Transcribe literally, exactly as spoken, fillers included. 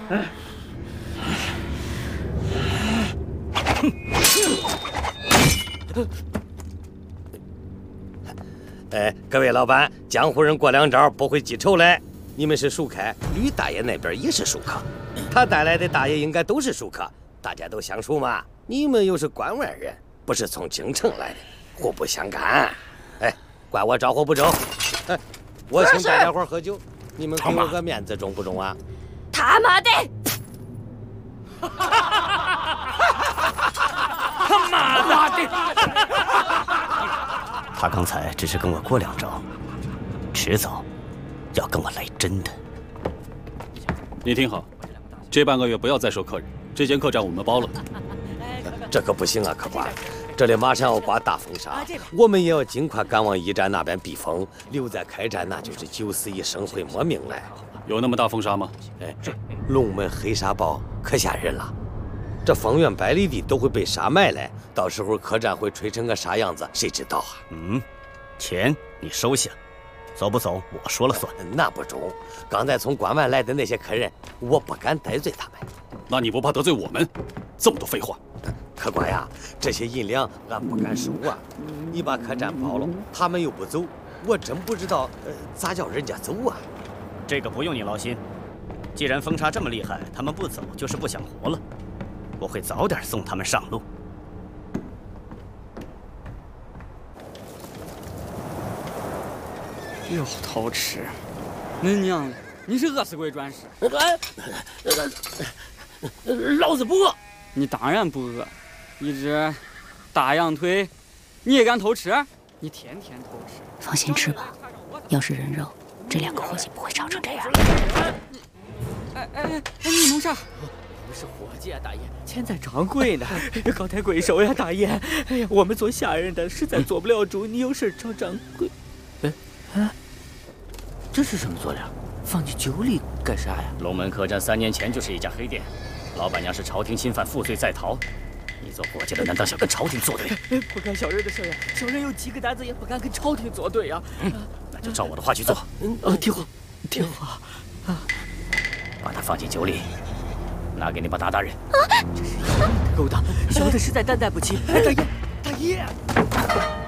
哎，各位老板，江湖人过两招不会记仇嘞。你们是熟客，吕大爷那边也是熟客，他带来的大爷应该都是熟客，大家都相熟嘛。你们又是关外人，不是从京城来的，互不相干。哎，怪我招呼不周。哎，我请大家伙喝酒，你们给我个面子中不中啊？ 他妈的！ 他妈的！ 他刚才只是跟我过两招，迟早要跟我来真的。 你听好，这半个月不要再收客人，这间客栈我们包了。 这可不行啊，客官，这里马上要刮大风沙，我们也要尽快赶往驿站那边避风，留在开站那就是九死一生，会没命来。 有那么大风沙吗？ 哎，龙门黑沙暴可吓人了，这方圆百里地都会被沙埋来，到时候客栈会吹成个啥样子，谁知道啊？ 嗯，钱你收下，走不走我说了算。 那不中，刚才从关外来的那些客人，我不敢得罪他们。 那你不怕得罪我们？这么多废话。 客官呀，这些银两俺不敢收啊！你把客栈包了，他们又不走，我真不知道呃咋叫人家走啊！ 这个不用你劳心，既然风沙这么厉害，他们不走就是不想活了。我会早点送他们上路。 又偷吃！恁娘的，你是饿死鬼转世！ 哎，老子不饿。 你当然不饿，一只大羊腿，你也敢偷吃？你天天偷吃。 放心吃吧，要是人肉，这两个伙计不会吵成这样。 哎哎哎，你弄啥？不是伙计啊，大爷，钱在掌柜呢。高抬贵手呀，大爷。哎呀，我们做下人的实在做不了主，你有事找掌柜。 哎哎，这是什么做料？放进酒里干啥呀？ 龙门客栈三年前就是一家黑店，老板娘是朝廷钦犯，负罪在逃。你做伙计的，难道想跟朝廷作对？ 不干小人的事呀！小人有几个胆子，也不敢跟朝廷作对呀。 嗯，那就照我的话去做。 嗯，呃，听话，听话。啊， 把他放进酒里，拿给你把大大人。 啊，这是勾当，小的实在担待不起。哎，大爷，大爷。